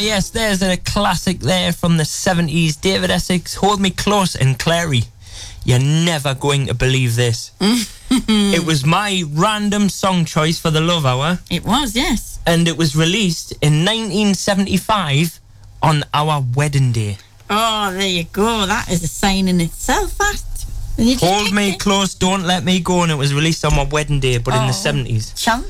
yes, there's a classic there from the 70s. David Essex, Hold Me Close, and Clary. You're never going to believe this. It was my random song choice for the Love Hour. It was, yes. And it was released in 1975 on our wedding day. Oh, there you go. That is a sign in itself, that. Hold Me Close, Don't Let Me Go, and it was released on my wedding day, but in the 70s.